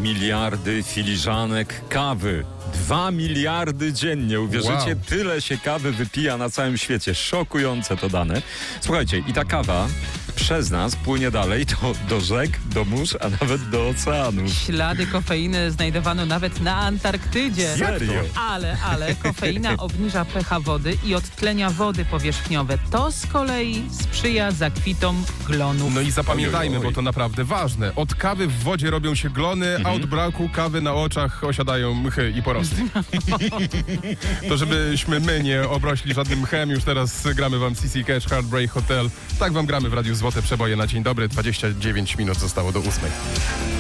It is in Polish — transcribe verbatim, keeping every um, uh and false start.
miliardy filiżanek kawy. Dwa miliardy dziennie. Uwierzycie, Wow. tyle się kawy wypija na całym świecie. Szokujące to dane. Słuchajcie, i ta kawa przez nas płynie dalej do, do rzek, do mórz, a nawet do oceanu. Ślady kofeiny znajdowano nawet na Antarktydzie. Serio? Ale, ale kofeina obniża pH wody i odtlenia wody powierzchniowe. To z kolei sprzyja zakwitom glonów. No i zapamiętajmy, Oj, oj. bo to naprawdę ważne. Od kawy w wodzie robią się glony, a od braku kawy na oczach osiadają mchy i porosty. To żebyśmy my nie obrośli żadnym mchem, już teraz gramy wam C C Catch, Heartbreak Hotel. Tak wam gramy w Radiu Złote Przeboje na dzień dobry. dwadzieścia dziewięć minut zostało do ósmej.